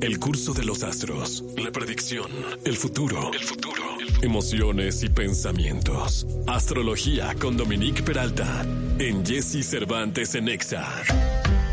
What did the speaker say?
El curso de los astros, la predicción, el futuro, emociones y pensamientos. Astrología con Dominique Peralta en Jesse Cervantes en Exa.